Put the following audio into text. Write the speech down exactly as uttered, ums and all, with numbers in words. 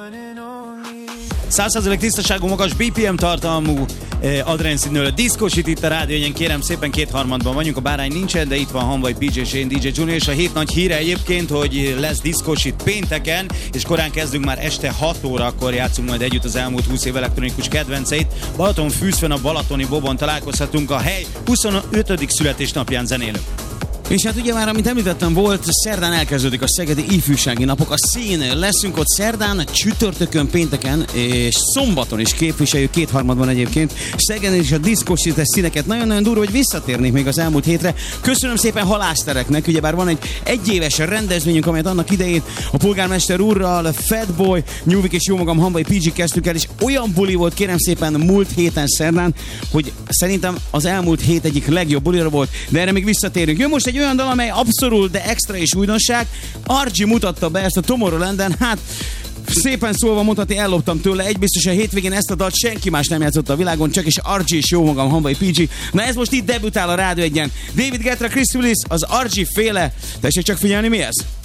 száz százalék tisztaságú, magas bé pé em tartalmú eh, adrenalinszínű diszkósít itt a rádiónyen, kérem szépen kétharmadban vagyunk, a bárány nincsen, de itt van Hanvai pé jé és én dé jé Junior, és a hét nagy híre egyébként, hogy lesz diszkósít pénteken, és korán kezdünk, már este hat órakor játszunk majd együtt az elmúlt húsz év elektronikus kedvenceit. Balaton fűzfen a Balatoni Bobon találkozhatunk, a hely huszonötödik születésnapján zenélünk. És hát ugye már, amit említettem, volt, szerdán elkezdődik a Szegedi Ifjúsági Napok, a szín. Leszünk ott szerdán, csütörtökön, pénteken és szombaton is képviseljük, kétharmadban egyébként Szegeden és a diszkósítes színeket. Nagyon-nagyon durva, hogy visszatérnék még az elmúlt hétre. Köszönöm szépen Halásztereknek, ugyebár van egy egyéves rendezvényünk, amelyet annak idején a polgármester úrral, Fatboy, Nyúvik és jó magam Hanvai pé jé kezdtük el, és olyan buli volt, kérem szépen, múlt héten szerdán, hogy szerintem az elmúlt hét egyik legjobb bulira volt, de erre még visszatérünk. Jön most egy olyan dal, amely abszolút, de extra és újdonság. Archie mutatta be ezt a Tomorrowlanden, hát szépen szólva mondhatni, elloptam tőle. Egy biztos, a hétvégén ezt a dalt senki más nem játszott a világon, csak is Archie és jó magam Hanvai pé jé. Na ez most itt debütál a Rádió egyen. David Guetta, Chris Willis, az Archie féle. Tessék csak figyelni, mi ez?